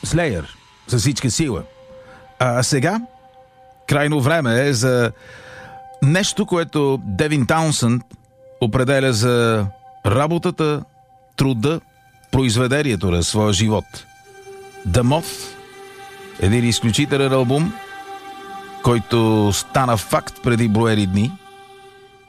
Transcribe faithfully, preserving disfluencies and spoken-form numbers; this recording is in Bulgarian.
Slayer с всичка сила. А сега крайно време е за нещо, което Девин Таунсънд определя за работата, труда, произведението на своя живот. The Moth, един изключителен албум, който стана факт преди броени дни